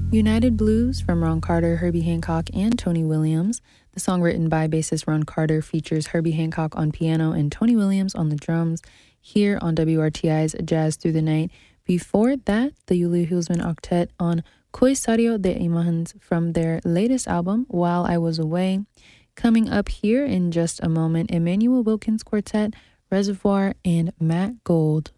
United Blues from Ron Carter, Herbie Hancock, and Tony Williams. The song, written by bassist Ron Carter, features Herbie Hancock on piano and Tony Williams on the drums here on WRTI's Jazz Through the Night. Before that, the Yulia Hilsman Octet on Coisario de Imágenes from their latest album, While I Was Away. Coming up here in just a moment, Emmanuel Wilkins Quartet, Reservoir, and Matt Gold.